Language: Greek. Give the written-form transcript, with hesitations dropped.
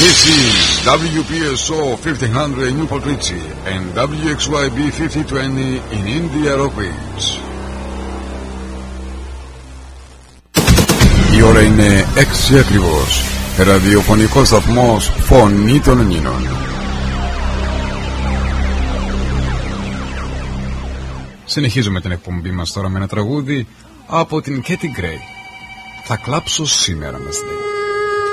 This is WPSO 1500 in Newport Richie and WXYB 5020 in India Rockbridge. Η ώρα είναι 6 ακριβώς. Ραδιοφωνικός σταθμός Φωνή των Ελλήνων. Συνεχίζουμε την εκπομπή μας τώρα με ένα τραγούδι από την Katy Gray. Θα κλάψω σήμερα, μας λέει.